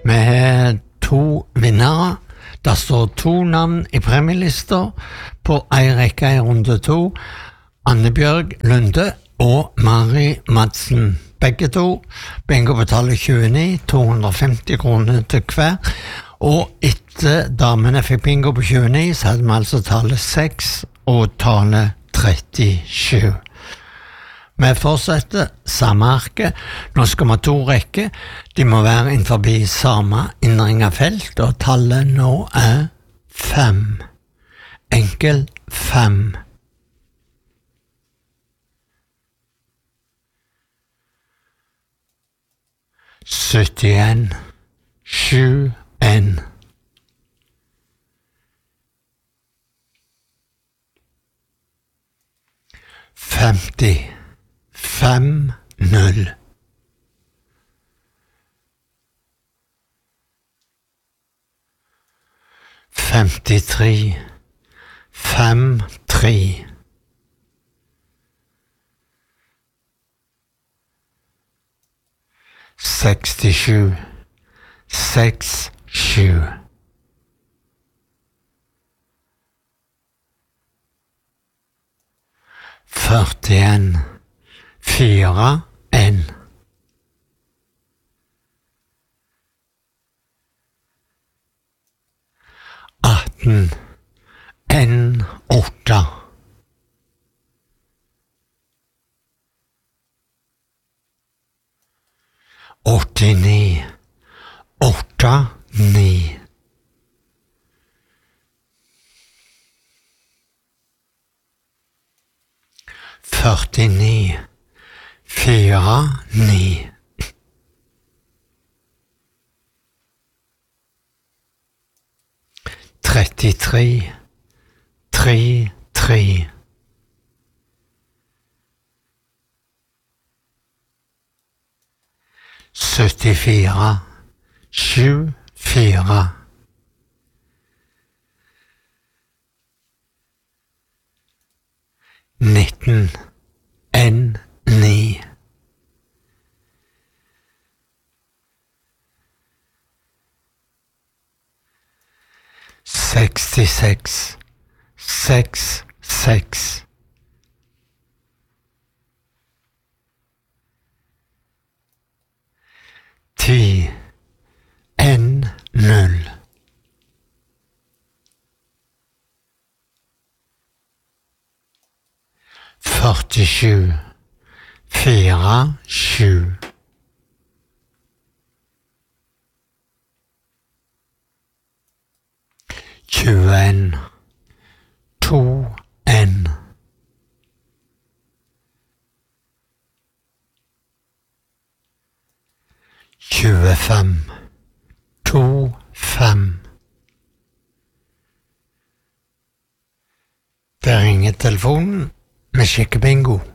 Vi har 2 vinnere. Det står 2 navn i premielister på en rekke i runde 2. Annebjørg Lunde og Mari Madsen. Begge 2. Bingo betaler 29, 250 kroner til hver. Og etter damene fikk bingo på 29, så hadde vi altså tallet 6 og tallet 37. Vi fortsetter samme arke. Nå skal vi ha 2 rekker. De må være innenfor samme innringet felt, og tallet nå er 5. Enkel 5. Syttien, 7, 1. Femti, 5, 0. Femtitre, 5, 3. Sekstisju, 6, 7. Førtien, 4, 1. Atten, 1, 8. Åttini, 8, 9. Førtini, 4, 9. Trettitre, 3, 3. Syttifire, 7, 4. Nitten, 1, 9. Sekstiseks, 6, 6. Ti, 1, 0. Førtisju, 4, 7. Tjueen, 2, 1. Tjuefem, 2, 5. Det ringer telefonen med skikkebingo.